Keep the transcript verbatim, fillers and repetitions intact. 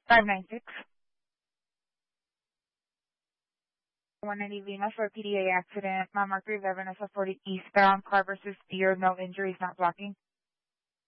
five nine six. one ninety Lima for a P D A accident. Mount Mercury, Vanessa forty eastbound, car versus Deer, no injuries, not blocking.